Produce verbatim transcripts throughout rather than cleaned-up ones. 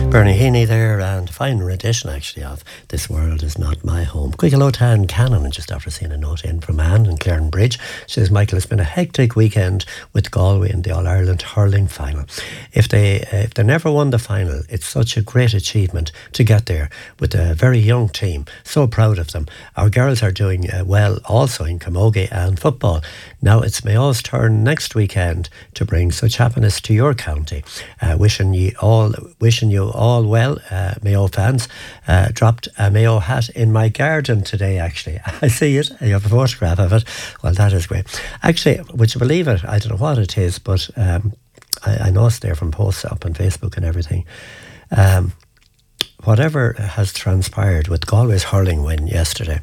Bernie Heaney there, and a fine rendition actually of This World Is Not My Home. Quick hello to Anne Cannon, just after seeing a note in from Anne in Claren Bridge. She says, Michael, it's been a hectic weekend with Galway in the All-Ireland hurling final. If they uh, if they never won the final, it's such a great achievement to get there with a very young team. So proud of them. Our girls are doing uh, well also in camogie and football. Now it's Mayo's turn next weekend to bring such happiness to your county. Uh, wishing you all, wishing you all well, uh, Mayo fans. Uh, dropped a Mayo hat in my garden today, actually. I see it. You have a photograph of it. Well, that is great. Actually, would you believe it? I don't know what it is, but um, I, I know it's there from posts up on Facebook and everything. Um, whatever has transpired with Galway's hurling win yesterday,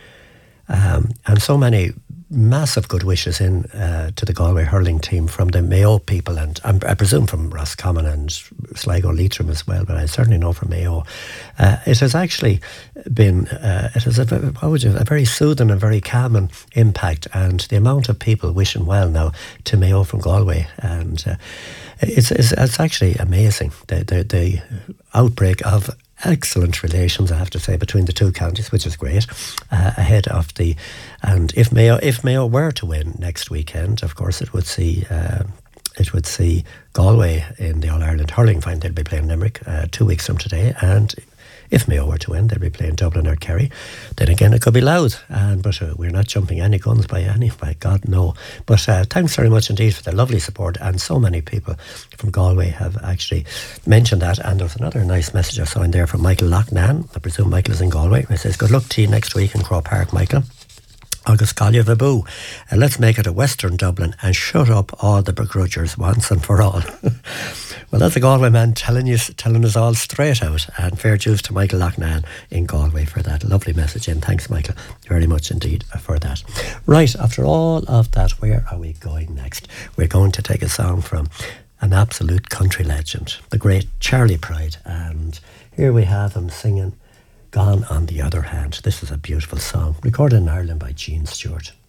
um, and so many massive good wishes in uh, to the Galway hurling team from the Mayo people, and um, I presume from Roscommon and Sligo Leitrim as well, but I certainly know from Mayo. Uh, it has actually been uh, it has a, how would you, a very soothing and very calming impact, and the amount of people wishing well now to Mayo from Galway, and uh, it's, it's it's actually amazing, the the, the outbreak of excellent relations, I have to say, between the two counties, which is great, uh, ahead of the, and if Mayo if Mayo were to win next weekend, of course it would see uh, it would see Galway in the All-Ireland hurling final. They'll be playing Limerick uh, two weeks from today, and if Mayo were to win, they'll be playing Dublin or Kerry. Then again, it could be loud, and but uh, we're not jumping any guns by any, by God, no. But uh, thanks very much indeed for the lovely support, and so many people from Galway have actually mentioned that. And there's another nice message I saw in there from Michael Loughnane. I presume Michael is in Galway. He says, good luck to you next week in Croke Park, Michael. August Gallia Vabu. Uh, let's make it a Western Dublin and shut up all the begrudgers once and for all. Well, that's a Galway man telling you, telling us all straight out. And fair dues to Michael Loughnane in Galway for that lovely message. And thanks, Michael, very much indeed for that. Right, after all of that, where are we going next? We're going to take a song from an absolute country legend, the great Charlie Pride. And here we have him singing Gone on the Other Hand. This is a beautiful song, recorded in Ireland by Gene Stewart.